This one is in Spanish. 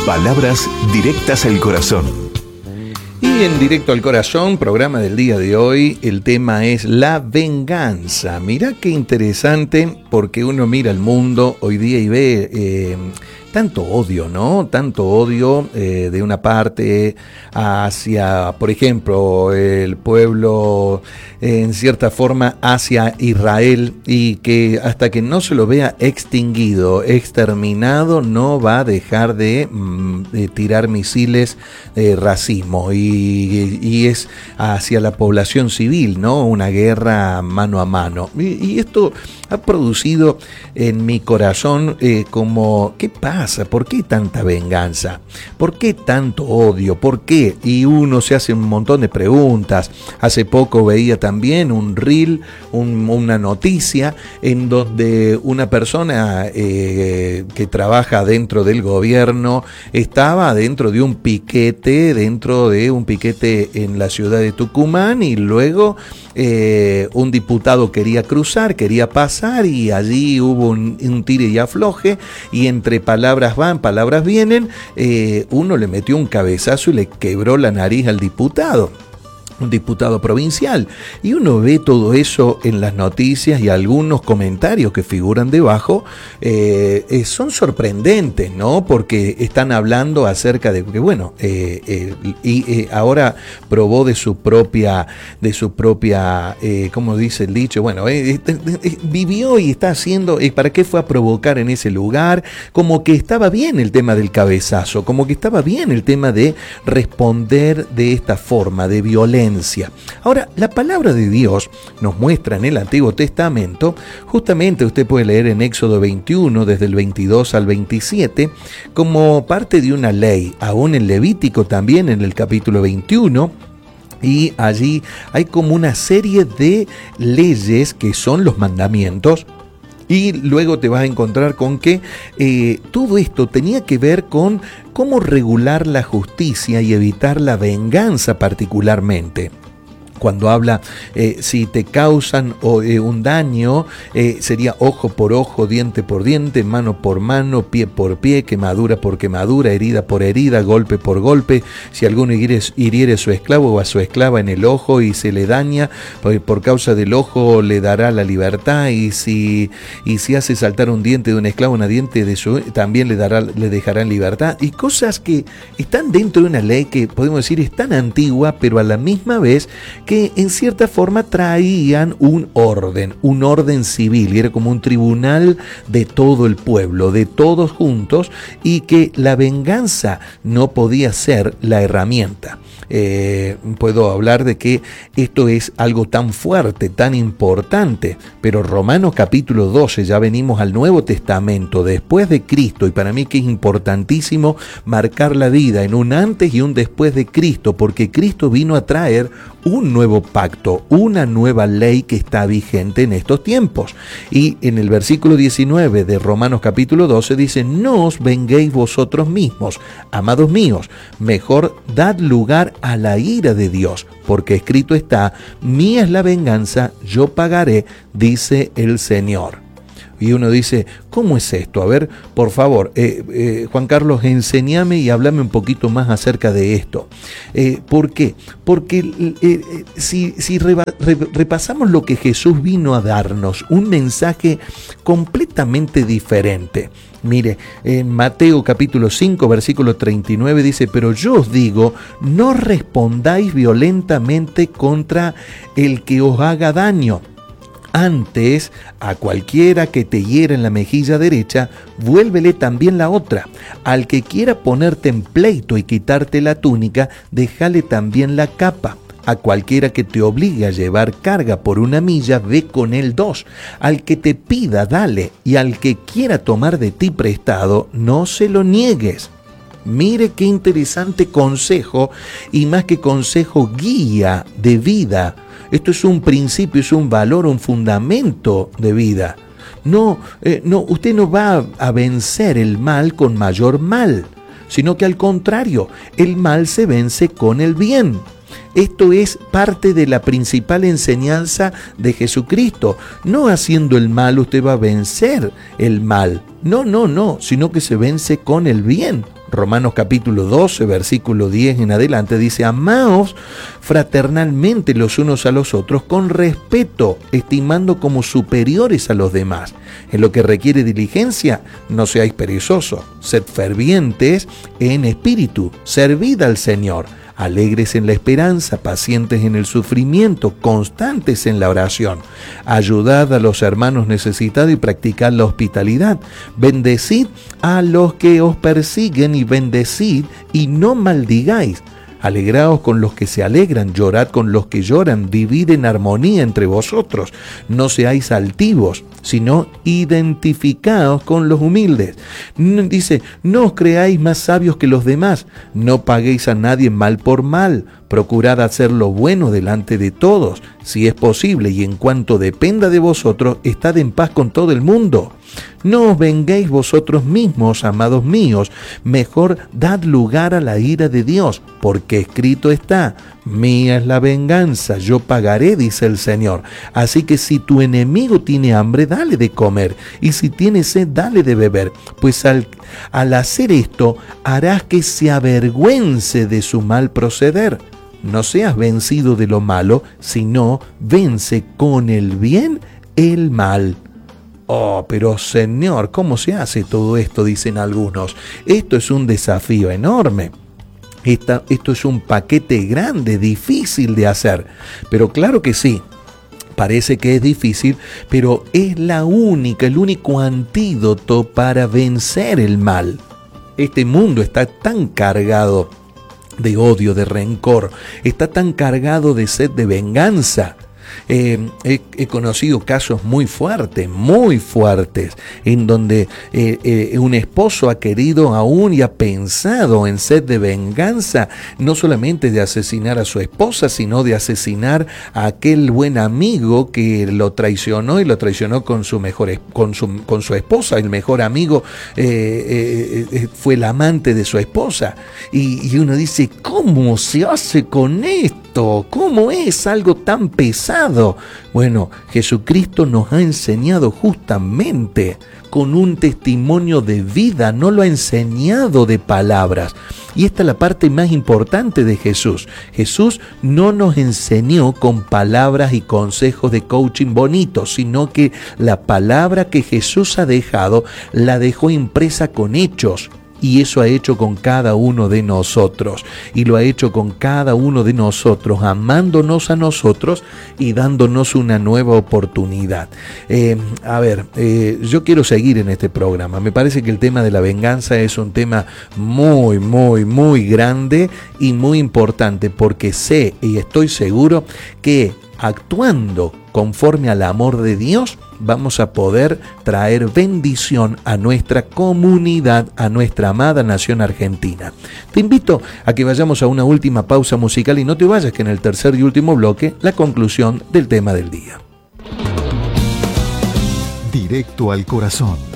Palabras directas al corazón. Y en Directo al Corazón, programa del día de hoy, el tema es la venganza. Mirá qué interesante, porque uno mira el mundo hoy día y ve tanto odio, ¿no? Tanto odio de una parte hacia, por ejemplo, el pueblo, en cierta forma, hacia Israel, y que hasta que no se lo vea extinguido, exterminado, no va a dejar de tirar misiles de racismo, y es hacia la población civil, ¿no? Una guerra mano a mano. Y esto ha producido en mi corazón como, ¿qué pasa? ¿Por qué tanta venganza? ¿Por qué tanto odio? ¿Por qué? Y uno se hace un montón de preguntas. Hace poco veía también un reel, una noticia en donde una persona que trabaja dentro del gobierno estaba dentro de un piquete en la ciudad de Tucumán, y luego un diputado quería cruzar, quería pasar, y allí hubo un tire y afloje, y entre palabras van, palabras vienen, uno le metió un cabezazo y le quebró la nariz al diputado. Un diputado provincial, y uno ve todo eso en las noticias, y algunos comentarios que figuran debajo son sorprendentes, ¿no? Porque están hablando acerca de que, bueno, ahora probó de su propia, ¿cómo dice el dicho? Bueno, vivió y está haciendo, ¿para qué fue a provocar en ese lugar? Como que estaba bien el tema del cabezazo, como que estaba bien el tema de responder de esta forma, de violencia. Ahora, la palabra de Dios nos muestra en el Antiguo Testamento, justamente usted puede leer en Éxodo 21, desde el 22 al 27, como parte de una ley, aún en Levítico también, en el capítulo 21, y allí hay como una serie de leyes que son los mandamientos. Y luego te vas a encontrar con que todo esto tenía que ver con cómo regular la justicia y evitar la venganza particularmente. Cuando habla, si te causan un daño, sería ojo por ojo, diente por diente, mano por mano, pie por pie, quemadura por quemadura, herida por herida, golpe por golpe. Si alguno hiriere a su esclavo o a su esclava en el ojo y se le daña, por causa del ojo le dará la libertad. Y si hace saltar un diente de un esclavo, una diente de su, también le dejará en libertad. Y cosas que están dentro de una ley que podemos decir es tan antigua, pero a la misma vez que en cierta forma traían un orden civil, y era como un tribunal de todo el pueblo, de todos juntos, y que la venganza no podía ser la herramienta. Puedo hablar de que esto es algo tan fuerte, tan importante, pero Romanos capítulo 12, ya venimos al Nuevo Testamento, después de Cristo, y para mí que es importantísimo marcar la vida en un antes y un después de Cristo, porque Cristo vino a traer un nuevo pacto, una nueva ley que está vigente en estos tiempos. Y en el versículo 19 de Romanos capítulo 12 dice: no os venguéis vosotros mismos, amados míos, mejor dad lugar a la ira de Dios, porque escrito está: mía es la venganza, yo pagaré, dice el Señor. Y uno dice, ¿cómo es esto? A ver, por favor, Juan Carlos, enséñame y háblame un poquito más acerca de esto. ¿Por qué? Porque si repasamos lo que Jesús vino a darnos, un mensaje completamente diferente. Mire, en Mateo capítulo 5, versículo 39 dice: pero yo os digo, no respondáis violentamente contra el que os haga daño. Antes, a cualquiera que te hiera en la mejilla derecha, vuélvele también la otra. Al que quiera ponerte en pleito y quitarte la túnica, déjale también la capa. A cualquiera que te obligue a llevar carga por 1 milla, ve con él 2. Al que te pida, dale, y al que quiera tomar de ti prestado, no se lo niegues. Mire qué interesante consejo, y más que consejo, guía de vida. Esto es un principio, es un valor, un fundamento de vida. No, usted no va a vencer el mal con mayor mal, sino que al contrario, el mal se vence con el bien. Esto es parte de la principal enseñanza de Jesucristo. No haciendo el mal usted va a vencer el mal. No, sino que se vence con el bien. Romanos capítulo 12, versículo 10 en adelante, dice: amaos fraternalmente los unos a los otros con respeto, estimando como superiores a los demás. En lo que requiere diligencia, no seáis perezosos, sed fervientes en espíritu, servid al Señor. Alegres en la esperanza, pacientes en el sufrimiento, constantes en la oración. Ayudad a los hermanos necesitados y practicad la hospitalidad. Bendecid a los que os persiguen y bendecid y no maldigáis. Alegraos con los que se alegran, llorad con los que lloran, vivid en armonía entre vosotros. No seáis altivos, sino identificaos con los humildes. Dice: no os creáis más sabios que los demás, no paguéis a nadie mal por mal, procurad hacer lo bueno delante de todos, si es posible, y en cuanto dependa de vosotros, estad en paz con todo el mundo. No os venguéis vosotros mismos, amados míos, mejor dad lugar a la ira de Dios, porque escrito está: mía es la venganza, yo pagaré, dice el Señor. Así que si tu enemigo tiene hambre, dale de comer, y si tiene sed, dale de beber, pues al hacer esto, harás que se avergüence de su mal proceder. No seas vencido de lo malo, sino vence con el bien el mal. Oh, pero Señor, ¿cómo se hace todo esto?, dicen algunos. Esto es un desafío enorme. Esto es un paquete grande, difícil de hacer. Pero claro que sí, parece que es difícil, pero es el único antídoto para vencer el mal. Este mundo está tan cargado de odio, de rencor, está tan cargado de sed de venganza. He conocido casos muy fuertes, en donde un esposo ha querido aún y ha pensado en sed de venganza, no solamente de asesinar a su esposa, sino de asesinar a aquel buen amigo que lo traicionó, y lo traicionó con su esposa. El mejor amigo fue el amante de su esposa. Y uno dice: ¿cómo se hace con esto? ¿Cómo es algo tan pesado? Bueno, Jesucristo nos ha enseñado justamente con un testimonio de vida, no lo ha enseñado de palabras. Y esta es la parte más importante de Jesús. Jesús no nos enseñó con palabras y consejos de coaching bonitos, sino que la palabra que Jesús ha dejado, la dejó impresa con hechos. Y eso ha hecho con cada uno de nosotros. Y lo ha hecho con cada uno de nosotros, amándonos a nosotros y dándonos una nueva oportunidad. Yo quiero seguir en este programa. Me parece que el tema de la venganza es un tema muy, muy, muy grande y muy importante, porque sé y estoy seguro que actuando conforme al amor de Dios, vamos a poder traer bendición a nuestra comunidad, a nuestra amada nación argentina. Te invito a que vayamos a una última pausa musical y no te vayas, que en el tercer y último bloque, la conclusión del tema del día. Directo al corazón.